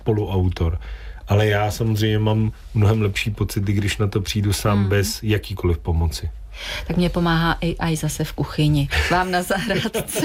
spoluautor. Ale já samozřejmě mám mnohem lepší pocity, když na to přijdu sám bez jakýkoliv pomoci. Tak mě pomáhá i zase v kuchyni. Vám na zahrádce.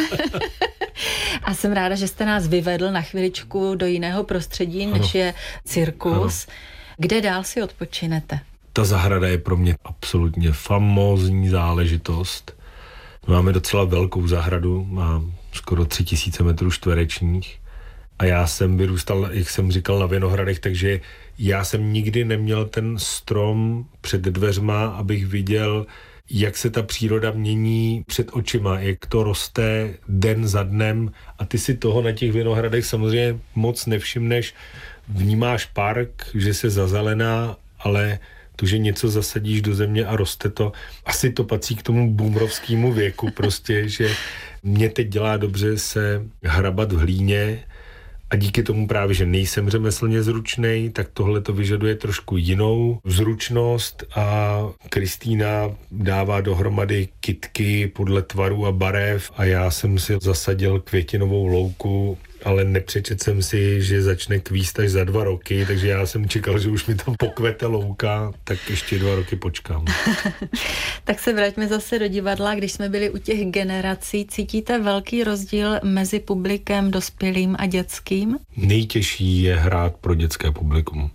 A jsem ráda, že jste nás vyvedl na chviličku do jiného prostředí, než je cirkus. Ano. Kde dál si odpočinete? Ta zahrada je pro mě absolutně famózní záležitost. Máme docela velkou zahradu, mám skoro 3000 metrů čtverečních. A já jsem vyrůstal, jak jsem říkal, na vinohradech, takže já jsem nikdy neměl ten strom před dveřma, abych viděl, jak se ta příroda mění před očima, jak to roste den za dnem a ty si toho na těch vinohradech samozřejmě moc nevšimneš. Vnímáš park, že se zazelená, ale to, že něco zasadíš do země a roste to, asi to patří k tomu boomerovskému věku prostě, že mě teď dělá dobře se hrabat v hlíně a díky tomu právě, že nejsem řemeslně zručnej, tak tohle to vyžaduje trošku jinou zručnost a Kristýna dává dohromady kytky podle tvaru a barev a já jsem si zasadil květinovou louku, ale nepřečet jsem si, že začne kvíst až za 2 roky, takže já jsem čekal, že už mi tam pokvete louka, tak ještě 2 roky počkám. Tak se vraťme zase do divadla, když jsme byli u těch generací. Cítíte velký rozdíl mezi publikem dospělým a dětským? Nejtěžší je hrát pro dětské publikum.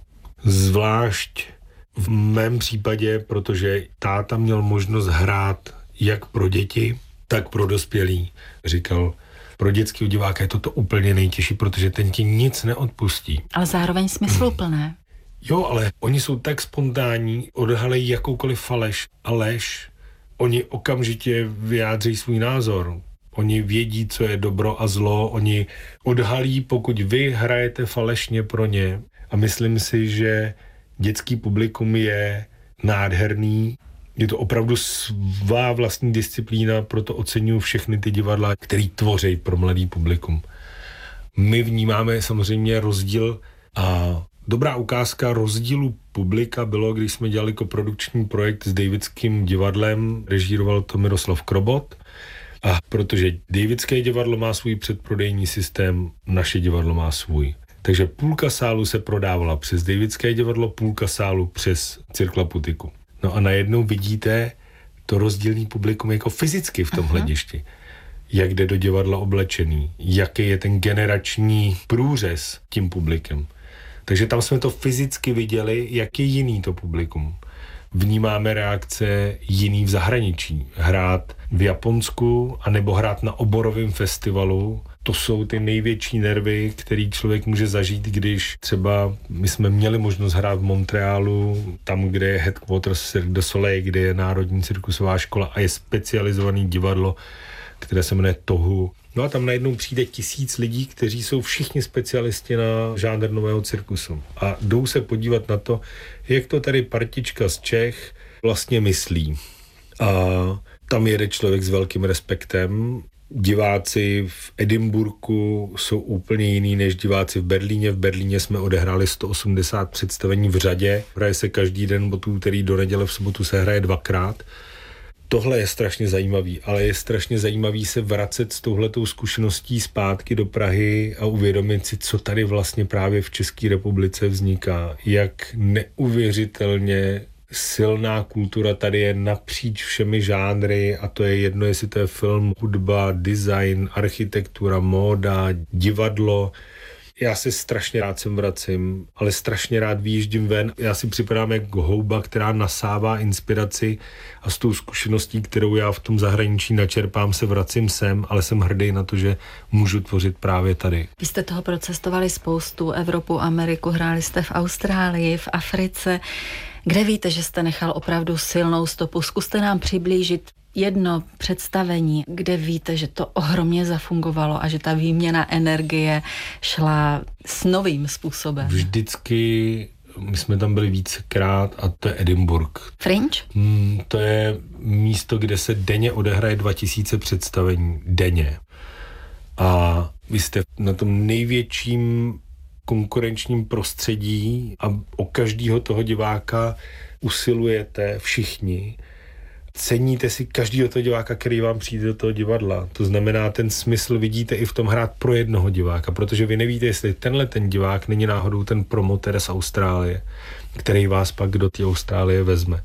Zvlášť v mém případě, protože táta měl možnost hrát jak pro děti, tak pro dospělí. Říkal, pro dětského diváka je toto úplně nejtěžší, protože ten ti nic neodpustí. Ale zároveň smysluplné. Jo, ale oni jsou tak spontánní, odhalejí jakoukoliv faleš a lež. Oni okamžitě vyjádří svůj názor. Oni vědí, co je dobro a zlo. Oni odhalí, pokud vy hrajete falešně pro ně. A myslím si, že dětský publikum je nádherný. Je to opravdu svá vlastní disciplína, proto oceňuji všechny ty divadla, který tvoří pro mladý publikum. My vnímáme samozřejmě rozdíl a dobrá ukázka rozdílu publika bylo, když jsme dělali koprodukční projekt s Davidským divadlem, režíroval to Miroslav Krobot. A protože Davidské divadlo má svůj předprodejní systém, naše divadlo má svůj. Takže půlka sálu se prodávala přes Davidské divadlo, půlka sálu přes Cirkla Putiku. No a najednou vidíte to rozdílný publikum jako fyzicky v tom hledišti. Jak jde do divadla oblečený, jaký je ten generační průřez tím publikem. Takže tam jsme to fyzicky viděli, jak je jiný to publikum. Vnímáme reakce jiný v zahraničí. Hrát v Japonsku anebo hrát na oborovém festivalu, to jsou ty největší nervy, který člověk může zažít, když třeba my jsme měli možnost hrát v Montrealu, tam, kde je headquarters Cirque du Soleil, kde je Národní cirkusová škola a je specializovaný divadlo, které se jmenuje Tohu. No a tam najednou přijde 1000 lidí, kteří jsou všichni specialisti na žánr nového cirkusu. A jdou se podívat na to, jak to tady partička z Čech vlastně myslí. A tam jede člověk s velkým respektem. Diváci v Edinburghu jsou úplně jiný než diváci v Berlíně. V Berlíně jsme odehráli 180 představení v řadě. Hraje se každý den od úterý do neděle, v sobotu se hraje 2krát. Tohle je strašně zajímavý, ale je strašně zajímavý se vracet s touhletou zkušeností zpátky do Prahy a uvědomit si, co tady vlastně právě v České republice vzniká. Jak neuvěřitelně silná kultura tady je napříč všemi žánry a to je jedno, jestli to je film, hudba, design, architektura, móda, divadlo. Já se strašně rád sem vracím, ale strašně rád vyjíždím ven. Já si připadám jak houba, která nasává inspiraci a s tou zkušeností, kterou já v tom zahraničí načerpám, se vracím sem, ale jsem hrdý na to, že můžu tvořit právě tady. Vy jste toho procestovali spoustu, Evropu, Ameriku, hráli jste v Austrálii, v Africe. Kde víte, že jste nechal opravdu silnou stopu? Zkuste nám přiblížit jedno představení, kde víte, že to ohromně zafungovalo a že ta výměna energie šla s novým způsobem. Vždycky, my jsme tam byli vícekrát a to je Edinburgh. Fringe? To je místo, kde se denně odehraje 2000 představení. Denně. A vy jste na tom největším konkurenčním prostředí a o každého toho diváka usilujete všichni. ceníte si každýho toho diváka, který vám přijde do toho divadla. To znamená, ten smysl vidíte i v tom hrát pro jednoho diváka, protože vy nevíte, jestli tenhle ten divák není náhodou ten promotér z Austrálie, který vás pak do té Austrálie vezme.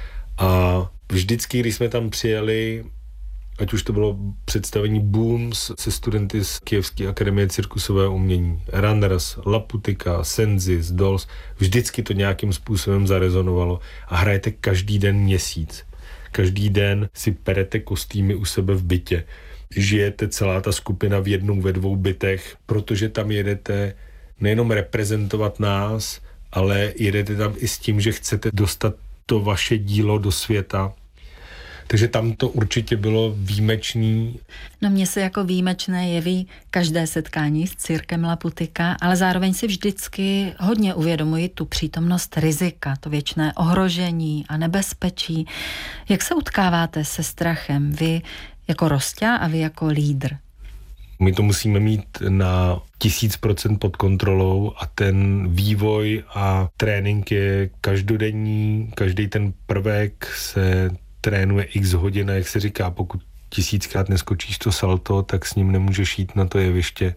A vždycky, když jsme tam přijeli, ať už to bylo představení Booms se studenty z Kyjevské akademie cirkusového umění, Runners, Laputika, Senzis, Dolls, vždycky to nějakým způsobem zarezonovalo a hrajete každý den měsíc. Každý den si perete kostýmy u sebe v bytě. Žijete celá ta skupina v jednou, ve dvou bytech, protože tam jedete nejenom reprezentovat nás, ale jedete tam i s tím, že chcete dostat to vaše dílo do světa. Takže tam to určitě bylo výjimečný. No mně se jako výjimečné jeví každé setkání s cirkem Laputika, ale zároveň si vždycky hodně uvědomuji tu přítomnost rizika, to věčné ohrožení a nebezpečí. Jak se utkáváte se strachem? Vy jako Rosťa a vy jako lídr? My to musíme mít na 1000% pod kontrolou a ten vývoj a trénink je každodenní, každý ten prvek se trénuje x hodin a jak se říká, pokud 1000krát neskočíš to salto, tak s ním nemůžeš jít na to jeviště.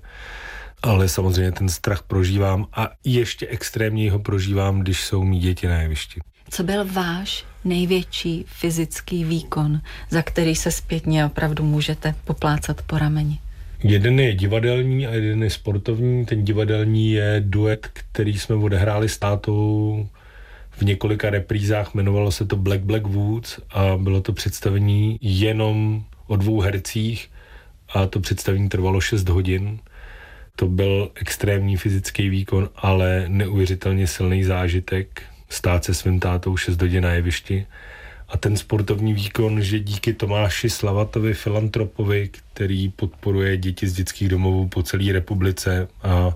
Ale samozřejmě ten strach prožívám a ještě extrémněji ho prožívám, když jsou mý děti na jevišti. Co byl váš největší fyzický výkon, za který se zpětně opravdu můžete poplácat po rameni? Jeden je divadelní a jeden je sportovní. Ten divadelní je duet, který jsme odehráli s tátou v několika reprízách, jmenovalo se to Black Woods a bylo to představení jenom o 2 hercích a to představení trvalo 6 hodin. To byl extrémní fyzický výkon, ale neuvěřitelně silný zážitek stát se svým tátou 6 hodin na jevišti. A ten sportovní výkon, že díky Tomáši Slavatovi, filantropovi, který podporuje děti z dětských domovů po celé republice a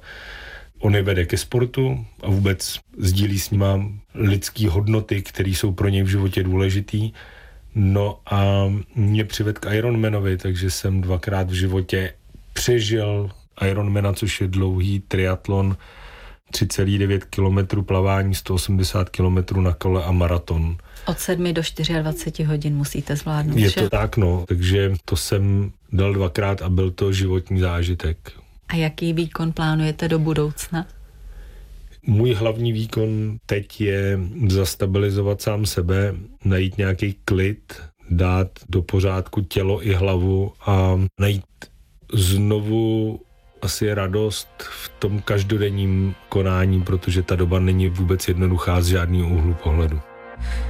on je vede ke sportu a vůbec sdílí s nima lidský hodnoty, které jsou pro něj v životě důležitý. No a mě přivedl k Ironmanovi, takže jsem 2krát v životě přežil Ironmana, což je dlouhý triatlon, 3,9 kilometru plavání, 180 kilometrů na kole a maraton. Od 7 do 24 hodin musíte zvládnout. Je to tak, no. Takže to jsem dal 2krát a byl to životní zážitek. A jaký výkon plánujete do budoucna? Můj hlavní výkon teď je zastabilizovat sám sebe, najít nějaký klid, dát do pořádku tělo i hlavu a najít znovu asi radost v tom každodenním konání, protože ta doba není vůbec jednoduchá z žádného úhlu pohledu.